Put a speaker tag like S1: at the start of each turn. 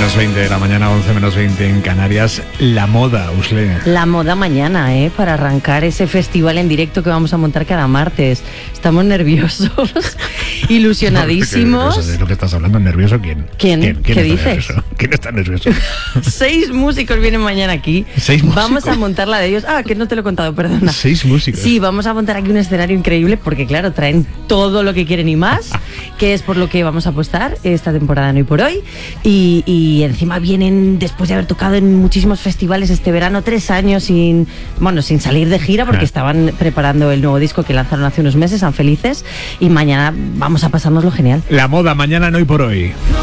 S1: menos 20 de la mañana, 11 menos 20 en Canarias. La moda, Usle.
S2: La moda mañana, para arrancar ese festival en directo que vamos a montar cada martes. Estamos nerviosos, ilusionadísimos.
S1: No, ¿de lo que estás hablando? ¿Nervioso quién?
S2: ¿Quién? ¿Qué dices?
S1: Nervioso? ¿Quién está nervioso?
S2: 6 músicos vienen mañana aquí.
S1: 6 músicos.
S2: Vamos a montar la de ellos. Que no te lo he contado, perdona.
S1: 6 músicos.
S2: Sí, vamos a montar aquí un escenario increíble porque, claro, traen todo lo que quieren y más, que es por lo que vamos a apostar esta temporada en Hoy por Hoy. Y encima vienen, después de haber tocado en muchísimos festivales este verano, 3 años sin salir de gira porque estaban preparando el nuevo disco que lanzaron hace unos meses, San Felices, y mañana vamos a pasárnoslo genial.
S1: La moda mañana en Hoy por Hoy.